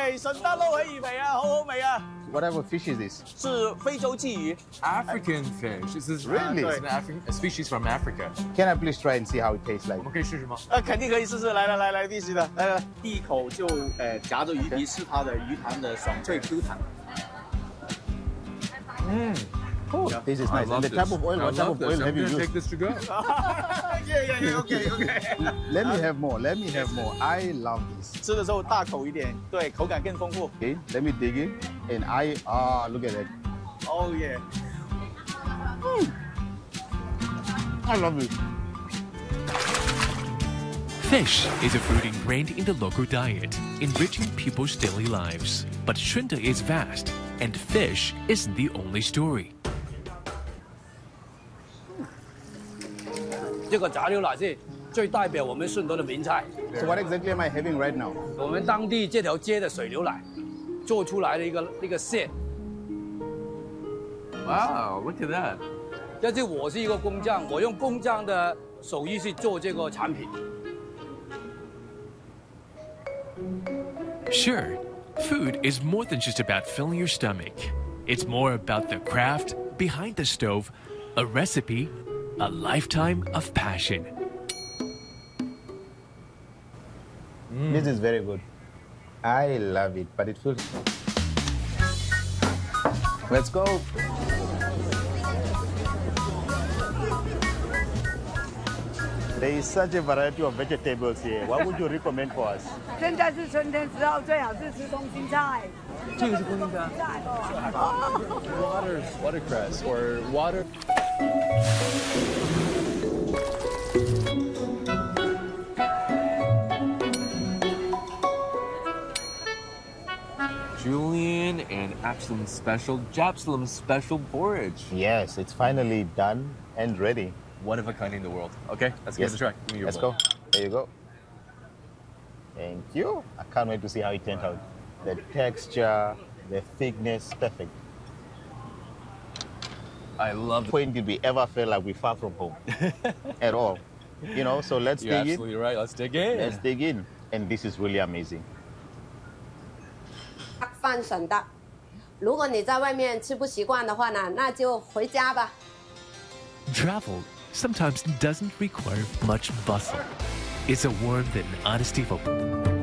味，順德撈起魚皮啊，好好味啊！ Whatever fish is this? 是非洲鲫魚 African fish. This is Really? It's an a species from Africa. Can I please try and see how it tastes like? 我们可以试试吗？ 肯定可以试试。来，必须的，来，第一口就夹着魚皮吃它的魚彈的爽脆 Q 彈。 Oh, this is I nice. love And the this. type of oil, I what type love of oil this. have I'm you gonna used? take this to go. OK。 Let me have more. Let me have more. I love this. 吃的时候大口一點，對，口感更豐富。 Okay, let me dig in. And look at that. Oh yeah。 I love it. Fish is a food ingrained in the local diet, enriching people's daily lives. But Shunde is vast, and fish isn't the only story. 这个杂溜奶是最代表我们顺德的名菜， So what exactly am I having right now? 我们当地这条街的水牛奶做出来的一个馅。 Wow, look at that. 但是我是一个工匠，我用工匠的手艺去做这个产品。 Sure, food is more than just about filling your stomach. It's more about the craft behind the stove, a recipe, a lifetime of passion. This is very good. I love it, but it feels. Let's go. There is such a variety of vegetables here. What would you recommend for us? 现在是春天时候，最好是吃空心菜。 这个是空心菜。 菜哦。 Watercress or water. Julian and Absalom special, Japsalom special porridge. Yes, it's finally done and ready. One of a kind in the world. Okay, let's give Yes. it a try. Give me your Let's bowl. go. There you go. Thank you. I can't wait to see how it turned out. The texture, the thickness, perfect. I love it. When did we ever feel like we're far from home? At all. You know, so let's You're dig in. absolutely right. Let's dig in. Let's dig in. And this is really amazing. 饭省的，如果你在外面吃不习惯的话呢，那就回家吧。 Travel sometimes doesn't require much bustle. It's a warmth and honesty for